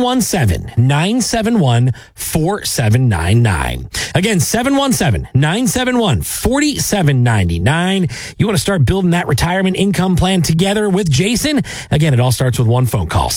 717-971-4799. Again, 717-971-4799. You want to start building that retirement income plan together with Jason? Again, it all starts with one phone call,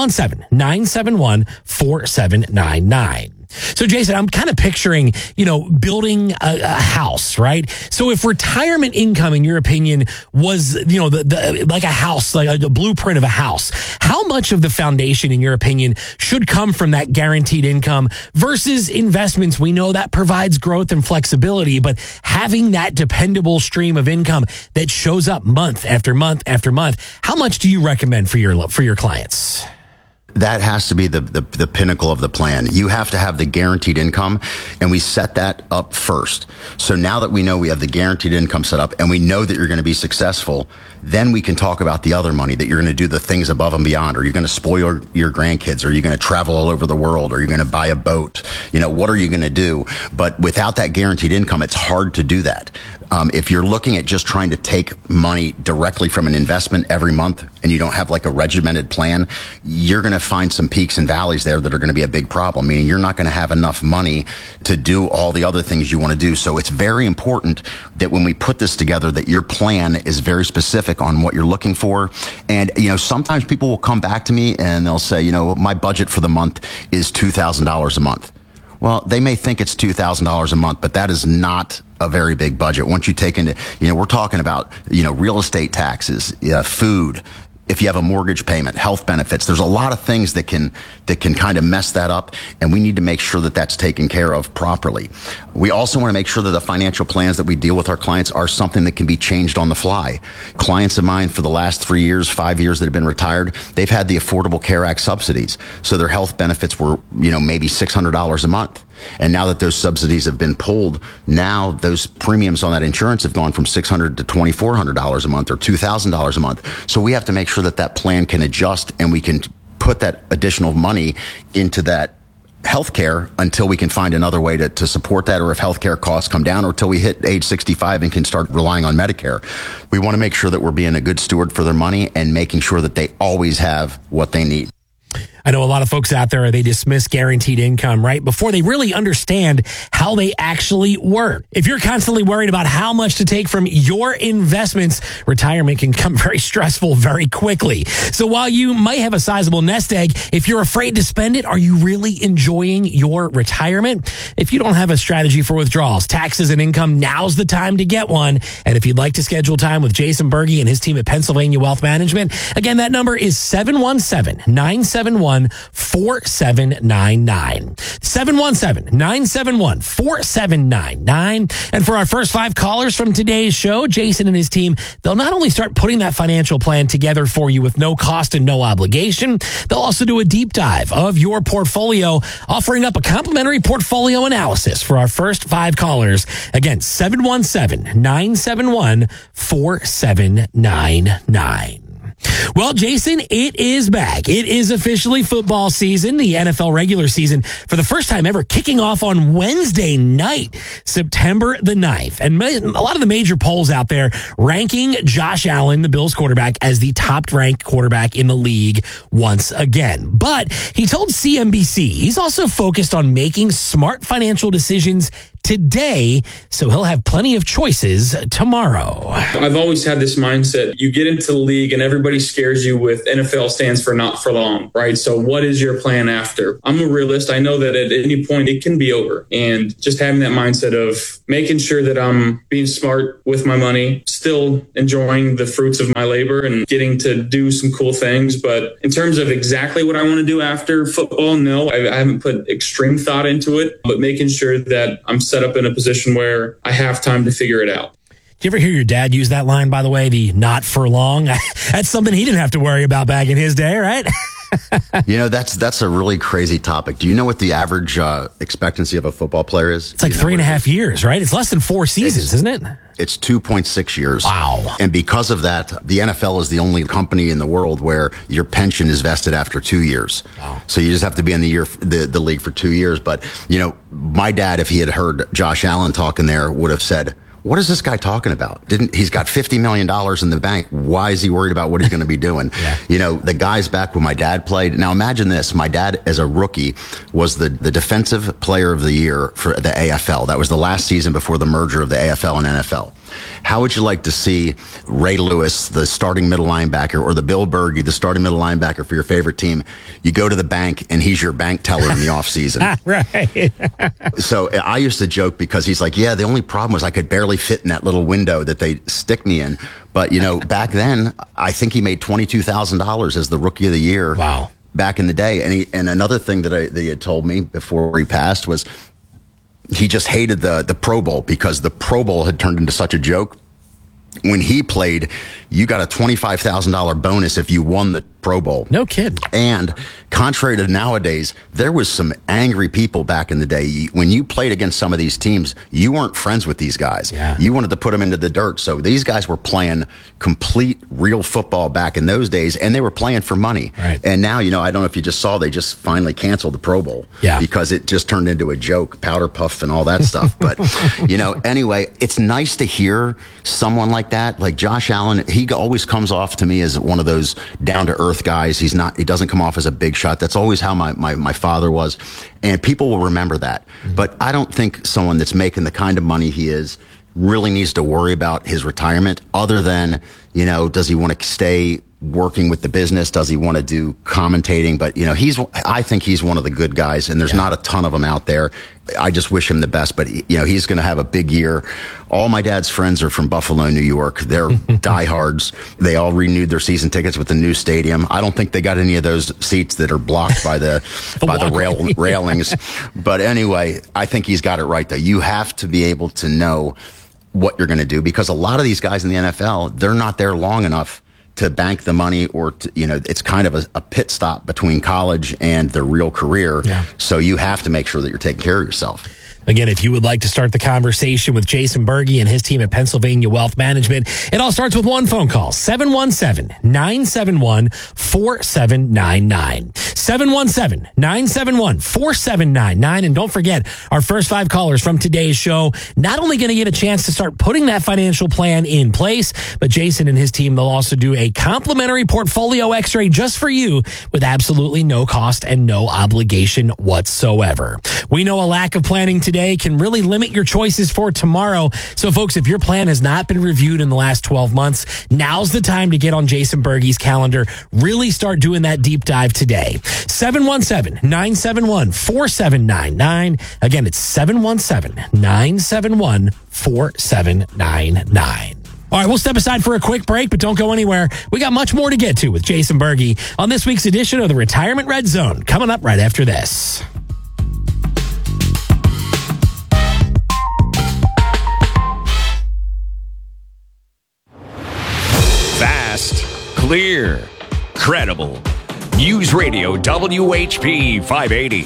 717-971-4799. So, Jason, I'm kind of picturing, building a house, right? So if retirement income, in your opinion, was, like a house, like a blueprint of a house, how much of the foundation, in your opinion, should come from that guaranteed income versus investments? We know that provides growth and flexibility, but having that dependable stream of income that shows up month after month after month, how much do you recommend for your clients? That has to be the pinnacle of the plan. You have to have the guaranteed income, and we set that up first. So now that we know we have the guaranteed income set up and we know that you're going to be successful, then we can talk about the other money, that you're going to do the things above and beyond. Are you going to spoil your grandkids? Are you going to travel all over the world? Are you going to buy a boat? What are you going to do? But without that guaranteed income, it's hard to do that. If you're looking at just trying to take money directly from an investment every month and you don't have like a regimented plan, you're going to find some peaks and valleys there that are going to be a big problem, meaning you're not going to have enough money to do all the other things you want to do. So it's very important that when we put this together, that your plan is very specific on what you're looking for. And, sometimes people will come back to me and they'll say, my budget for the month is $2,000 a month. Well, they may think it's $2,000 a month, but that is not a very big budget. Once you take into, we're talking about, real estate taxes, food, if you have a mortgage payment, health benefits, there's a lot of things that can kind of mess that up, and we need to make sure that that's taken care of properly. We also want to make sure that the financial plans that we deal with our clients are something that can be changed on the fly. Clients of mine for the last 3 years, 5 years that have been retired, they've had the Affordable Care Act subsidies. So their health benefits were, maybe $600 a month. And now that those subsidies have been pulled, now those premiums on that insurance have gone from $600 to $2,400 a month or $2,000 a month. So we have to make sure that that plan can adjust and we can put that additional money into that healthcare until we can find another way to support that, or if healthcare costs come down, or until we hit age 65 and can start relying on Medicare. We want to make sure that we're being a good steward for their money and making sure that they always have what they need. I know a lot of folks out there, they dismiss guaranteed income, right, before they really understand how they actually work. If you're constantly worried about how much to take from your investments, retirement can become very stressful very quickly. So while you might have a sizable nest egg, if you're afraid to spend it, are you really enjoying your retirement? If you don't have a strategy for withdrawals, taxes, and income, now's the time to get one. And if you'd like to schedule time with Jason Berge and his team at Pennsylvania Wealth Management, again, that number is 717-971-4799. 717-971-4799. 717-971-4799. And for our first 5 callers from today's show, Jason and his team, they'll not only start putting that financial plan together for you with no cost and no obligation, they'll also do a deep dive of your portfolio, offering up a complimentary portfolio analysis for our first 5 callers. Again, 717-971-4799. Well, Jason, it is back. It is officially football season, the NFL regular season, for the first time ever, kicking off on Wednesday night, September the 9th. And a lot of the major polls out there ranking Josh Allen, the Bills quarterback, as the top-ranked quarterback in the league once again. But he told CNBC he's also focused on making smart financial decisions today, so he'll have plenty of choices tomorrow. I've always had this mindset. You get into the league and everybody scares you with NFL stands for not for long, right? So what is your plan after? I'm a realist. I know that at any point it can be over. And just having that mindset of making sure that I'm being smart with my money, still enjoying the fruits of my labor and getting to do some cool things. But in terms of exactly what I want to do after football, no, I haven't put extreme thought into it, but making sure that I'm set up in a position where I have time to figure it out. Do you ever hear your dad use that line, by the way, the not for long? That's something he didn't have to worry about back in his day, right? You know, that's a really crazy topic. Do you know what the average expectancy of a football player is? It's like 3.5 years, right? It's less than 4 seasons, isn't it? It's 2.6 years. Wow. And because of that, the NFL is the only company in the world where your pension is vested after 2 years. Wow. So you just have to be in the league for 2 years. But, you know, my dad, if he had heard Josh Allen talking there, would have said, what is this guy talking about? He's got $50 million in the bank. Why is he worried about what he's going to be doing? Yeah. You know, the guys back when my dad played. Now imagine this. My dad, as a rookie, was the defensive player of the year for the AFL. That was the last season before the merger of the AFL and NFL. How would you like to see Ray Lewis, the starting middle linebacker, or the Bill Bergey, the starting middle linebacker for your favorite team? You go to the bank and he's your bank teller in the offseason. Right. So I used to joke because he's like, yeah, the only problem was I could barely fit in that little window that they stick me in. But, you know, back then, I think he made $22,000 as the rookie of the year. Wow. Back in the day. And another thing that he had told me before he passed was, he just hated the Pro Bowl because the Pro Bowl had turned into such a joke. When he played, you got a $25,000 bonus if you won the Pro Bowl. No kidding. And contrary to nowadays, there was some angry people back in the day. When you played against some of these teams, you weren't friends with these guys. Yeah. You wanted to put them into the dirt. So these guys were playing complete real football back in those days, and they were playing for money. Right. And now, you know, I don't know if you just saw, they just finally canceled the Pro Bowl. Yeah. Because it just turned into a joke, powder puff and all that stuff. But, you know, anyway, it's nice to hear someone like that, like Josh Allen. He always comes off to me as one of those down-to-earth guys. He doesn't come off as a big shot. That's always how my father was. And people will remember that. Mm-hmm. But I don't think someone that's making the kind of money he is really needs to worry about his retirement, other than, you know, does he want to stay working with the business? Does he want to do commentating? But, you know, I think he's one of the good guys, and there's not a ton of them out there. I just wish him the best, but, you know, he's going to have a big year. All my dad's friends are from Buffalo, New York. They're diehards. They all renewed their season tickets with the new stadium. I don't think they got any of those seats that are blocked by the railings. But anyway, I think he's got it right, though. You have to be able to know what you're going to do, because a lot of these guys in the NFL, they're not there long enough to bank the money, or to, you know, it's kind of a pit stop between college and their real career. Yeah. So you have to make sure that you're taking care of yourself. Again, if you would like to start the conversation with Jason Bergey and his team at Pennsylvania Wealth Management, it all starts with one phone call, 717-971-4799. 717-971-4799. And don't forget, our first 5 callers from today's show, not only going to get a chance to start putting that financial plan in place, but Jason and his team, they'll also do a complimentary portfolio x-ray just for you with absolutely no cost and no obligation whatsoever. We know a lack of planning today can really limit your choices for tomorrow. So folks, if your plan has not been reviewed in the last 12 months, now's the time to get on Jason Bergey's calendar. Really start doing that deep dive today. 717-971-4799. Again, it's 717-971-4799. All right, we'll step aside for a quick break, but don't go anywhere. We got much more to get to with Jason Berge on this week's edition of the Retirement Red Zone, coming up right after this. Fast, clear, credible. News Radio WHP 580.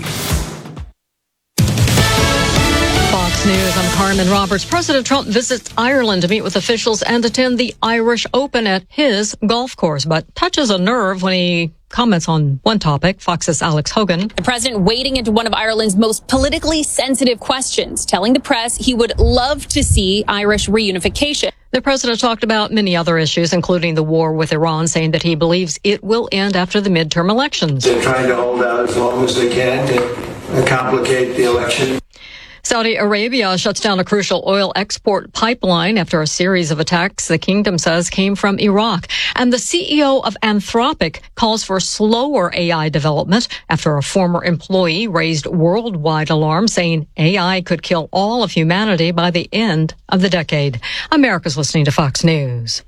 Fox News, I'm Carmen Roberts. President Trump visits Ireland to meet with officials and attend the Irish Open at his golf course, but touches a nerve when he comments on one topic. Fox's Alex Hogan. The president wading into one of Ireland's most politically sensitive questions, telling the press he would love to see Irish reunification. The president talked about many other issues, including the war with Iran, saying that he believes it will end after the midterm elections. They're trying to hold out as long as they can to complicate the election. Saudi Arabia shuts down a crucial oil export pipeline after a series of attacks the kingdom says came from Iraq. And the CEO of Anthropic calls for slower AI development after a former employee raised worldwide alarm, saying AI could kill all of humanity by the end of the decade. America's listening to Fox News.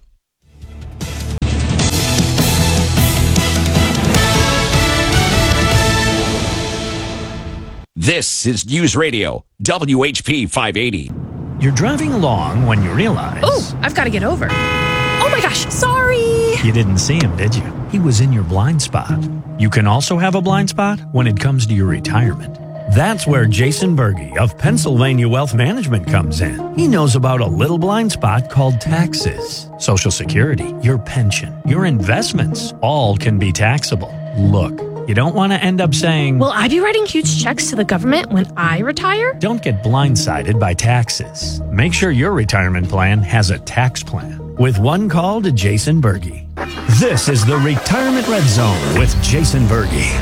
This is News Radio WHP 580. You're driving along when you realize... Oh, I've got to get over. Oh my gosh, sorry. You didn't see him, did you? He was in your blind spot. You can also have a blind spot when it comes to your retirement. That's where Jason Berge of Pennsylvania Wealth Management comes in. He knows about a little blind spot called taxes. Social Security, your pension, your investments, all can be taxable. Look, you don't want to end up saying, will I be writing huge checks to the government when I retire? Don't get blindsided by taxes. Make sure your retirement plan has a tax plan. With one call to Jason Berge. This is the Retirement Red Zone with Jason Berge.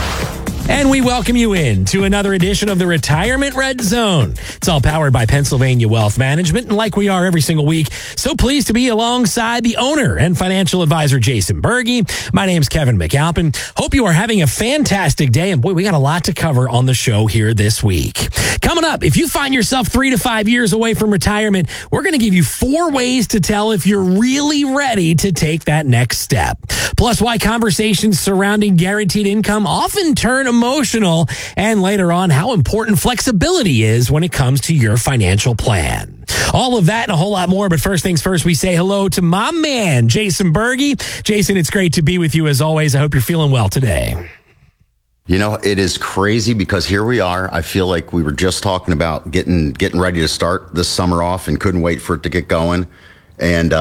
And we welcome you in to another edition of the Retirement Red Zone. It's all powered by Pennsylvania Wealth Management, and like we are every single week, so pleased to be alongside the owner and financial advisor, Jason Berge. My name's Kevin McAlpin. Hope you are having a fantastic day, and boy, we got a lot to cover on the show here this week. Coming up, if you find yourself 3 to 5 years away from retirement, we're going to give you 4 ways to tell if you're really ready to take that next step. Plus, why conversations surrounding guaranteed income often turn emotional, and later on, how important flexibility is when it comes to your financial plan. All of that and a whole lot more, but first things first, we say hello to my man, Jason Berge. Jason, it's great to be with you as always. I hope you're feeling well today. You know, it is crazy because here we are. I feel like we were just talking about getting ready to start this summer off and couldn't wait for it to get going. And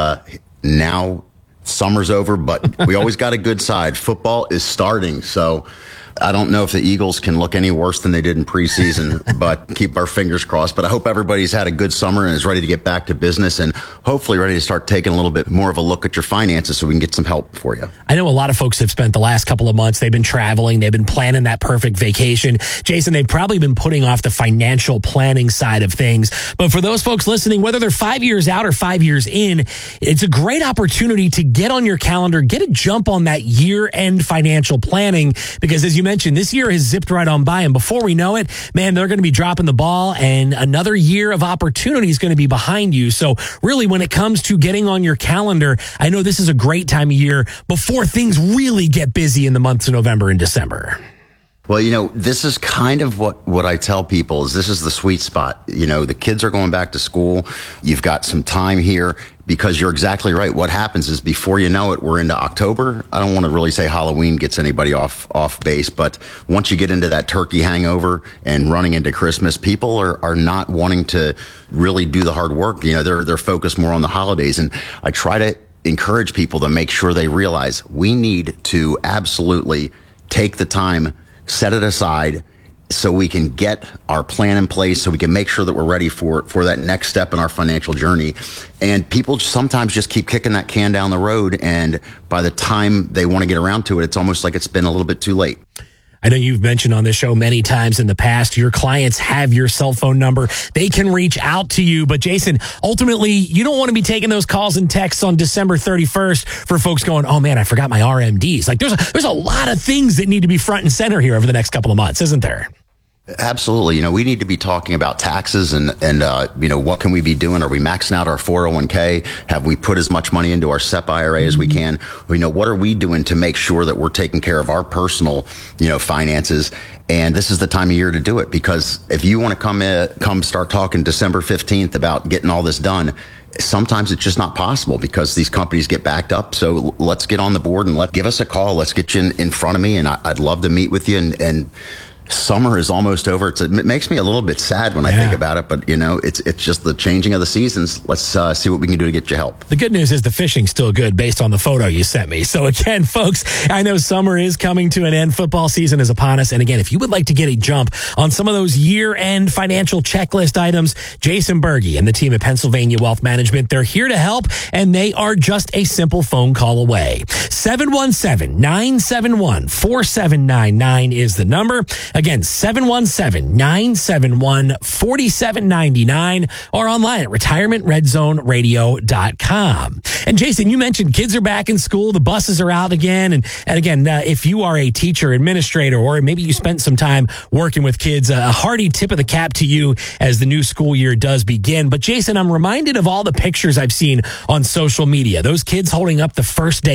now summer's over, but we always got a good side. Football is starting, so I don't know if the Eagles can look any worse than they did in preseason, but keep our fingers crossed. But I hope everybody's had a good summer and is ready to get back to business and hopefully ready to start taking a little bit more of a look at your finances so we can get some help for you. I know a lot of folks have spent the last couple of months, they've been traveling, they've been planning that perfect vacation. Jason, they've probably been putting off the financial planning side of things. But for those folks listening, whether they're 5 years out or 5 years in, it's a great opportunity to get on your calendar, get a jump on that year-end financial planning, because as you mentioned, this year has zipped right on by, and before we know it, man, they're going to be dropping the ball, and another year of opportunity is going to be behind you. So really, when it comes to getting on your calendar, I know this is a great time of year before things really get busy in the months of November and December. Well, you know, this is kind of what I tell people is this is the sweet spot. You know, the kids are going back to school. You've got some time here because you're exactly right. What happens is before you know it, we're into October. I don't want to really say Halloween gets anybody off base, but once you get into that turkey hangover and running into Christmas, people are not wanting to really do the hard work. You know, they're focused more on the holidays. And I try to encourage people to make sure they realize we need to absolutely take the time, set it aside so we can get our plan in place, so we can make sure that we're ready for that next step in our financial journey. And people sometimes just keep kicking that can down the road, and by the time they want to get around to it, it's almost like it's been a little bit too late. I know you've mentioned on this show many times in the past, your clients have your cell phone number. They can reach out to you. But Jason, ultimately, you don't want to be taking those calls and texts on December 31st for folks going, oh man, I forgot my RMDs. Like there's a lot of things that need to be front and center here over the next couple of months, isn't there? Absolutely. You know, we need to be talking about taxes and you know, what can we be doing? Are we maxing out our 401k? Have we put as much money into our SEP IRA as we can? You know, what are we doing to make sure that we're taking care of our personal, you know, finances? And this is the time of year to do it, because if you want to come start talking December 15th about getting all this done, sometimes it's just not possible because these companies get backed up. So let's get on the board and give us a call. Let's get you in front of me, and I'd love to meet with you. And summer is almost over. It makes me a little bit sad when I think about it, but you know, it's just the changing of the seasons. Let's see what we can do to get you help. The good news is the fishing's still good based on the photo you sent me. So again, folks, I know summer is coming to an end. Football season is upon us. And again, if you would like to get a jump on some of those year-end financial checklist items, Jason Berge and the team at Pennsylvania Wealth Management, they're here to help, and they are just a simple phone call away. 717-971-4799 is the number. Again, 717-971-4799 or online at retirementredzoneradio.com. And Jason, you mentioned kids are back in school. The buses are out again. And again, if you are a teacher, administrator, or maybe you spent some time working with kids, a hearty tip of the cap to you as the new school year does begin. But Jason, I'm reminded of all the pictures I've seen on social media. Those kids holding up the first day